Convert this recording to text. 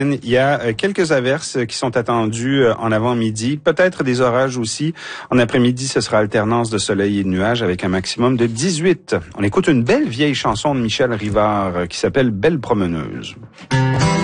Il y a quelques averses qui sont attendues en avant-midi, peut-être des orages aussi. En après-midi, ce sera alternance de soleil et de nuages avec un maximum de 18. On écoute une belle vieille chanson de Michel Rivard qui s'appelle Belle promeneuse.